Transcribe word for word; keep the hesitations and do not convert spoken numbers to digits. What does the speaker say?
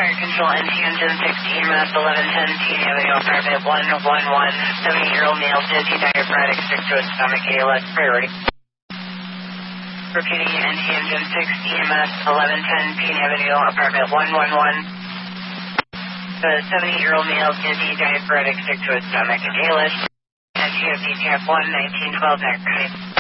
Fire Control, N T Engine six E M S eleven ten Teen Avenue, apartment one one one, seventy-year-old male, dizzy, diaphoretic, sick to his stomach, A L S, priority. Repeating, N T Engine six E M S eleven ten Teen Avenue, apartment one one one, the seventy-year-old male, dizzy, diaphoretic, sick to his stomach, A L S, N T F D T F one nineteen twelve, next.